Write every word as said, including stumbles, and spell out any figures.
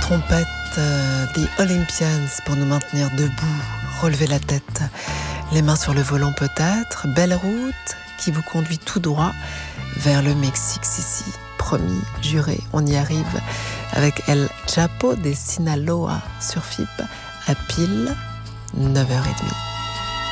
trompette euh, des Olympians pour nous maintenir debout, relever la tête, les mains sur le volant peut-être. Belle route qui vous conduit tout droit vers le Mexique, ici. Promis, juré, on y arrive avec El Chapo de Sinaloa sur F I B à pile neuf heures trente.